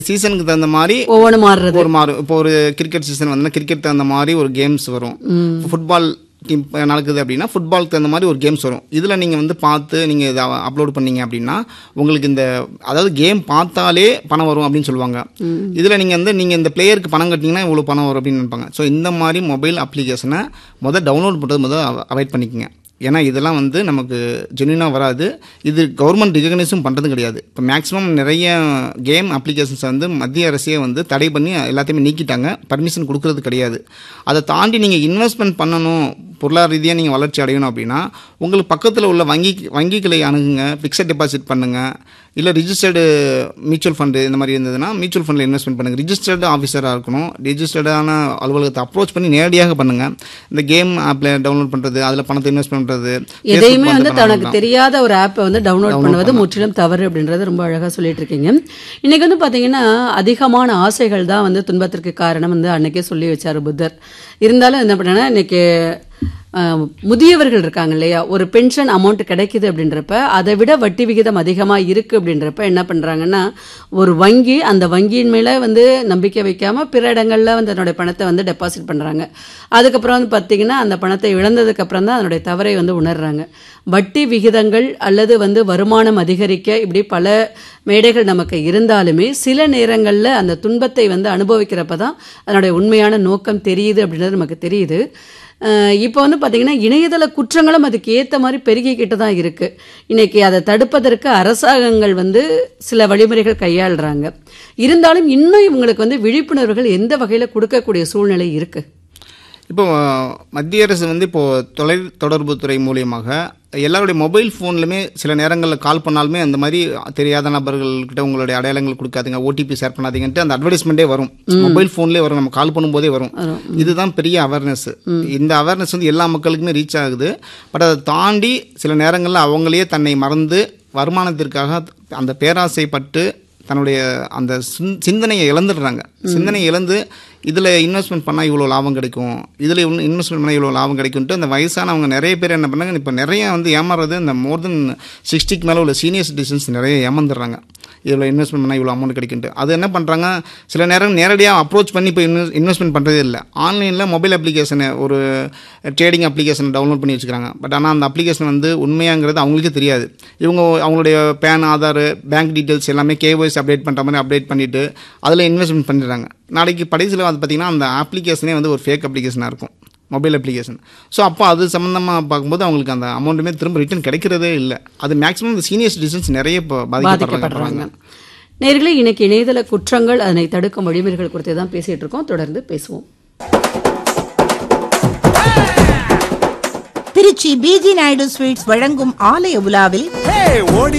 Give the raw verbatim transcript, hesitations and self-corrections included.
சீசனுக்கு தகுந்த மாதிரி ஒவ்வொன்று மாறுறது ஒரு மாறும். இப்போ ஒரு கிரிக்கெட் சீசன் வந்து கிரிக்கெட் தகுந்த மாதிரி ஒரு கேம்ஸ் வரும். ஃபுட்பால் டீம் நடக்குது அப்படின்னா ஃபுட்பாலுக்கு தகுந்த மாதிரி ஒரு கேம்ஸ் வரும். இதில் நீங்கள் வந்து பார்த்து நீங்கள் இதை அப்லோட் பண்ணீங்க அப்படின்னா உங்களுக்கு இந்த அதாவது கேம் பார்த்தாலே பணம் வரும் அப்படின்னு சொல்லுவாங்க. இதில் நீங்கள் வந்து நீங்கள் இந்த பிளேயருக்கு பணம் கட்டிங்கன்னா இவ்வளோ பணம் வரும் அப்படின்னு நினைப்பாங்க. ஸோ இந்த மாதிரி மொபைல் அப்ளிகேஷனை முதல் டவுன்லோட் பண்ணுறது முதல் அவாய்ட் பண்ணிக்கோங்க. ஏன்னா இதெல்லாம் வந்து நமக்கு ஜென்யூனாக வராது. இது கவர்மெண்ட் ரிகக்னைஸும் பண்ணுறது கிடையாது. இப்போ மேக்ஸிமம் நிறைய கேம் அப்ளிகேஷன்ஸை வந்து மத்திய அரசே வந்து தடை பண்ணி எல்லாத்தையுமே நீக்கிட்டாங்க. பர்மிஷன் கொடுக்கறது கிடையாது. அதை தாண்டி நீங்கள் இன்வெஸ்ட்மெண்ட் பண்ணணும், பொருளாதார ரீதியாக நீங்கள் வளர்ச்சி அடையணும் அப்படின்னா உங்களுக்கு பக்கத்தில் உள்ள வங்கி வங்கிகளை அணுகுங்க, ஃபிக்ஸட் டெபாசிட் பண்ணுங்கள். இல்லை ரிஜிஸ்டர்டு மியூச்சுவல் ஃபண்டு இந்த மாதிரி இருந்ததுன்னா மியூச்சுவல் ஃபண்டில் இன்வெஸ்ட்மெண்ட் பண்ணுங்கள். ரிஜிஸ்டர்டு ஆஃபீஸராக இருக்கணும். ரிஜிஸ்டர்டான அலுவலகத்தை அப்ரோச் பண்ணி நேரடியாக பண்ணுங்கள். இந்த கேம் ஆப்பில் டவுன்லோட் பண்ணுறது, அதில் பணத்தை இன்வெஸ்ட் பண்ணுறது, எதையுமே வந்து தனக்கு தெரியாத ஒரு ஆப்பை வந்து டவுன்லோட் பண்ணுவது முற்றிலும் தவறு அப்படின்றது ரொம்ப அழகாக சொல்லிட்டு இருக்கீங்க. இன்னைக்கு வந்து பார்த்தீங்கன்னா அதிகமான ஆசைகள் தான் வந்து துன்பத்திற்கு காரணம் வந்து அன்னைக்கே சொல்லி வச்சார் புத்தர். இருந்தாலும் என்ன பண்ணேன்னா இன்னைக்கு முதியவர்கள் இருக்காங்க இல்லையா, ஒரு பென்ஷன் அமௌண்ட் கிடைக்குது அப்படின்றப்ப அதை விட வட்டி விகிதம் அதிகமாக இருக்குது அப்படின்றப்ப என்ன பண்ணுறாங்கன்னா ஒரு வங்கி அந்த வங்கியின் மேலே வந்து நம்பிக்கை வைக்காமல் பிற இடங்களில் வந்து அதனுடைய பணத்தை வந்து டெபாசிட் பண்ணுறாங்க. அதுக்கப்புறம் வந்து பார்த்திங்கன்னா அந்த பணத்தை இழந்ததுக்கப்புறம் தான் அதனுடைய தவறை வந்து உணர்றாங்க. வட்டி விகிதங்கள் அல்லது வந்து வருமானம் அதிகரிக்க இப்படி பல மேடைகள் நமக்கு இருந்தாலுமே சில நேரங்களில் அந்த துன்பத்தை வந்து அனுபவிக்கிறப்ப தான் அதனுடைய உண்மையான நோக்கம் தெரியுது அப்படின்றது நமக்கு தெரியுது. இப்போ வந்து பார்த்திங்கன்னா இணையதள குற்றங்களும் அதுக்கு ஏற்ற மாதிரி பெருகிக்கிட்டு தான் இருக்குது. இன்றைக்கி அதை தடுப்பதற்கு அரசாங்கங்கள் வந்து சில வழிமுறைகள் கையாளுறாங்க. இருந்தாலும் இன்னும் இவங்களுக்கு வந்து விழிப்புணர்வுகள் எந்த வகையில் கொடுக்கக்கூடிய சூழ்நிலை இருக்குது? இப்போ மத்திய அரசு வந்து இப்போது தொலை தொடர்புத்துறை மூலியமாக எல்லாருடைய மொபைல் ஃபோன்லையுமே சில நேரங்களில் கால் பண்ணாலுமே அந்த மாதிரி தெரியாத நபர்கள்கிட்ட உங்களுடைய அடையாளங்கள் கொடுக்காதீங்க, ஓடிபி ஷேர் பண்ணாதீங்கன்ட்டு அந்த அட்வர்டைஸ்மெண்ட்டே வரும். மொபைல் ஃபோன்லேயே வரும், நம்ம கால் பண்ணும்போதே வரும். இதுதான் பெரிய அவேர்னஸ். இந்த அவேர்னஸ் வந்து எல்லா மக்களுக்குமே ரீச் ஆகுது. பட் அதை தாண்டி சில நேரங்களில் அவங்களே தன்னை மறந்து வருமானத்திற்காக அந்த பேராசைப்பட்டு தன்னுடைய அந்த சிந்தனையை இழந்துடுறாங்க. சிந்தனையை இழந்து இதில் இன்வெஸ்ட்மெண்ட் பண்ணால் இவ்வளோ லாபம் கிடைக்கும், இதில் இன்வெஸ்ட்மெண்ட் பண்ணால் இவ்வளோ லாபம் கிடைக்கும்ட்டு அந்த வயசானவங்க நிறைய பேர் என்ன பண்ணாங்க, இப்போ நிறைய வந்து ஏமாறுறது இந்த மோர் தென் சிக்ஸ்டிக்கு மேலே உள்ள சீனியர் சிட்டிசன்ஸ் நிறைய ஏமாந்துடுறாங்க. இதில் இன்வெஸ்ட்மெண்ட் பண்ணால் இவ்வளோ அமௌண்ட் கிடைக்குன்ட்டு அது என்ன பண்ணுறாங்க, சில நேரம் நேரடியாக அப்ரோச் பண்ணி இப்போ இன்வெஸ்ட் இன்வெஸ்ட்மெண்ட் பண்ணுறதே இல்லை. ஆன்லைனில் மொபைல் அப்ளிகேஷனை ஒரு ட்ரேடிங் அப்ளிகேஷனை டவுன்லோட் பண்ணி வச்சுக்கிறாங்க. பட் ஆனால் அந்த அப்ளிகேஷன் வந்து உண்மையாங்கிறது அவங்களுக்கே தெரியாது. இவங்க அவங்களுடைய பேன், ஆதார், பேங்க் டீட்டெயில்ஸ் எல்லாமே கேஒய்சி அப்டேட் பண்ணுற மாதிரி அப்டேட் பண்ணிவிட்டு அதில் இன்வெஸ்ட்மெண்ட் பண்ணிடுறாங்க. நாளைக்கு கடைசியில் வந்து பார்த்திங்கன்னா அந்த அப்ளிகேஷனே வந்து ஒரு ஃபேக் அப்ளிகேஷனாக இருக்கும், மொபைல் அப்ளிகேஷன். ஸோ அப்போ அது சம்மந்தமாக பார்க்கும்போது அவங்களுக்கு அந்த அமௌண்ட்டுமே திரும்ப ரிட்டர்ன் கிடைக்கிறதே இல்லை. அது மேக்ஸிமம் இந்த சீனியர் சிட்டிசன்ஸ் நிறைய இப்போ பாதிக்கப்படுறாங்க. நேயர்களே, இன்னைக்கு இணையதள குற்றங்கள் அதனை தடுக்கும் வழிமுறைகள் குறித்து தான் பேசிகிட்டு இருக்கோம். தொடர்ந்து பேசுவோம். திருச்சி பிஜி நாயுடு ஸ்வீட்ஸ் வழங்கும் ஆலய உலாவில்